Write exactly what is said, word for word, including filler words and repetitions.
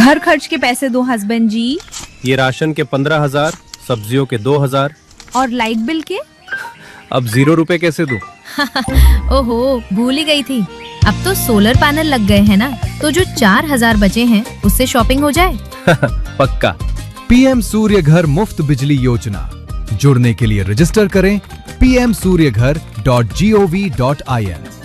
घर खर्च के पैसे दो हस्बैंड जी। ये राशन के पंद्रह हजार, सब्जियों के दो हजार। और लाइट बिल के? अब जीरो रुपए कैसे दूं? ओहो, भूल ही गई थी। अब तो सोलर पैनल लग गए हैं ना, तो जो चार हजार बचे हैं उससे शॉपिंग हो जाए। पक्का। पीएम सूर्य घर मुफ्त बिजली योजना। जुड़ने के लिए रजिस्टर करें पी एम सूर्य घर dot G O V dot I N.